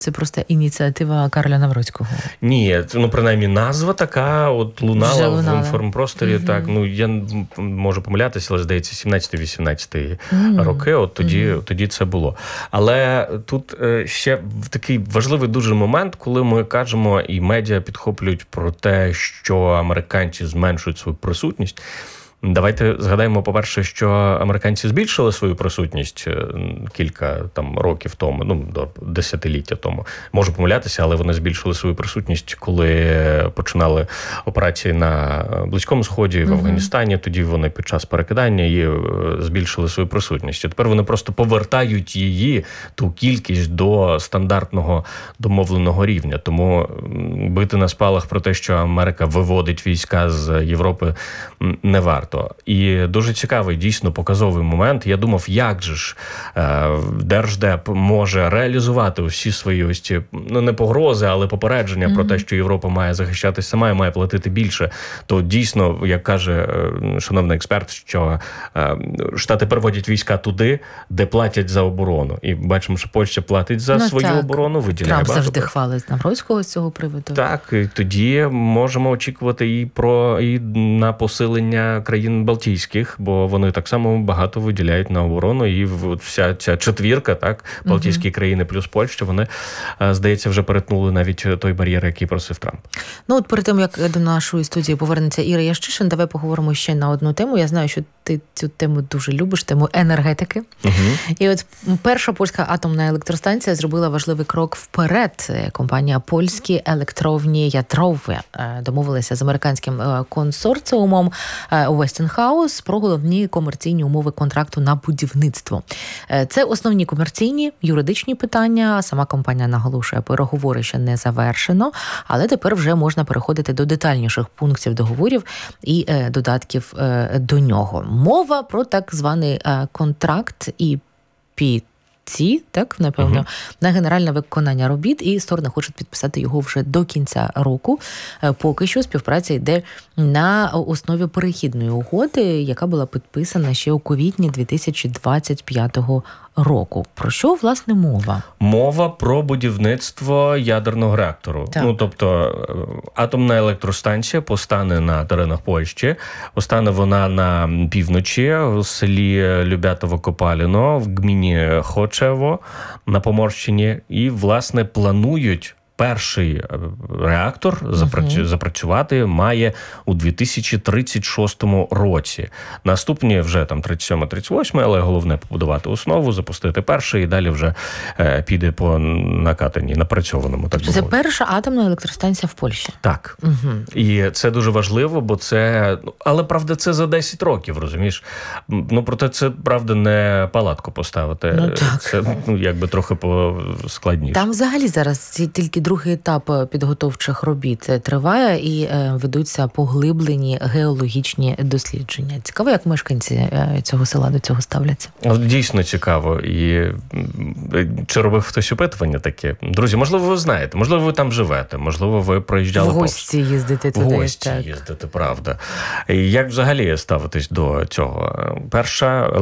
Це просто ініціатива Кароля Навроцького? Ні, принаймні назва така от лунала в інформпросторі. Так, я можу помилятися, але, здається, 17-18 роки, от тоді це було. Але тут ще такий важливий дуже момент, коли ми кажемо, і медіа підхоплюють про те, що американці зменшують свою присутність. Давайте згадаємо, по-перше, що американці збільшили свою присутність кілька років тому, до десятиліття тому. Можу помилятися, але вони збільшили свою присутність, коли починали операції на Близькому Сході, в Афганістані. Тоді вони під час перекидання її збільшили свою присутність. І тепер вони просто повертають її, ту кількість, до стандартного домовленого рівня. Тому бити на спалах про те, що Америка виводить війська з Європи, не варто. І дуже цікавий, дійсно показовий момент. Я думав, як же ж Держдеп може реалізувати усі свої ось ці, не погрози, але попередження про те, що Європа має захищатися сама і має платити більше. То дійсно, як каже шановний експерт, що Штати переводять війська туди, де платять за оборону. І бачимо, що Польща платить за свою оборону, виділяє багато. Трамп завжди хвалить Навроцького з цього приводу. Так, і тоді можемо очікувати і на посилення країн Балтійських, бо вони так само багато виділяють на оборону, і вся ця четвірка, так, Балтійські країни плюс Польща, вони, здається, вже перетнули навіть той бар'єр, який просив Трамп. От перед тим, як до нашої студії повернеться Іра Ящишин, давай поговоримо ще на одну тему. Я знаю, що ти цю тему дуже любиш, тему енергетики. І от перша польська атомна електростанція зробила важливий крок вперед. Компанія «Польські електровні ядрові» домовилася з американським консорціумом Westinghouse про головні комерційні умови контракту на будівництво. Це основні комерційні, юридичні питання. Сама компанія наголошує, переговори ще не завершено, але тепер вже можна переходити до детальніших пунктів договорів і додатків до нього. Мова про так званий контракт EPC, так, напевно, на генеральне виконання робіт, і сторони хочуть підписати його вже до кінця року. Поки що співпраця йде на основі перехідної угоди, яка була підписана ще у квітні 2025 року. Про що, власне, мова? Мова про будівництво ядерного реактору. Так. Тобто, атомна електростанція постане на теренах Польщі. Постане вона на півночі, в селі Любятово-Копаліно, в гміні Хочево на Поморщині. І, власне, планують перший реактор запрацювати має у 2036 році. Наступні вже 37-38, але головне побудувати основу, запустити перший і далі вже піде по накатанні, напрацьованому. Так це перша атомна електростанція в Польщі? Так. І це дуже важливо, бо це... Але, правда, це за 10 років, розумієш? Проте це, правда, не палатку поставити. Це, якби трохи поскладніше. Там взагалі зараз тільки другий етап підготовчих робіт триває і ведуться поглиблені геологічні дослідження. Цікаво, як мешканці цього села до цього ставляться? Дійсно цікаво. І чи робив хтось опитування таке? Друзі, можливо, ви знаєте, можливо, ви там живете, можливо, ви проїжджали в гості їздити туди. В гості їздити, правда. Як взагалі ставитись до цього? Перша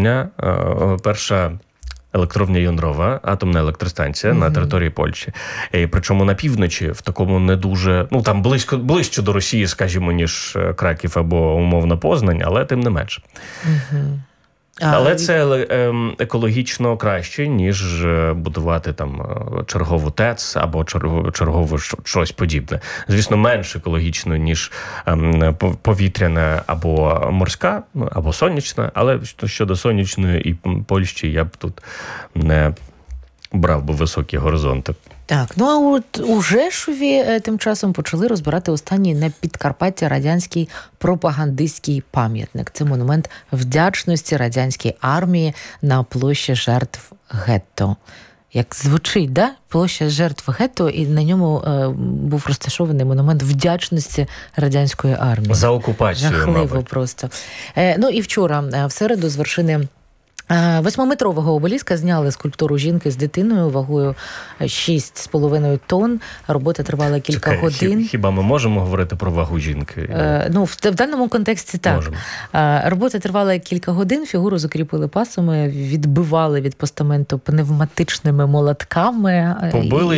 електровня Яндрова, атомна електростанція на території Польщі. І причому на півночі, в такому не дуже... там ближче до Росії, скажімо, ніж Краків або, умовно, Познань, але тим не менше. Але це екологічно краще, ніж будувати чергову ТЕЦ або чергову щось подібне. Звісно, менш екологічно, ніж повітряна або морська, або сонячна, але щодо сонячної і Польщі я б тут не брав би високі горизонти. Так, а от у Жешові тим часом почали розбирати останній на Підкарпатті радянський пропагандистський пам'ятник. Це монумент вдячності радянській армії на площі жертв гетто. Як звучить, да? Площа жертв гетто, і на ньому був розташований монумент вдячності радянської армії. За окупацію, жахливо мабуть. Просто. І вчора, в середу, з вершини 8-метрового обеліска зняли скульптуру жінки з дитиною вагою 6,5 тонн. Робота тривала кілька годин. Хіба ми можемо говорити про вагу жінки? В даному контексті так. Можемо. Робота тривала кілька годин, фігуру закріпили пасами, відбивали від постаменту пневматичними молотками. Побили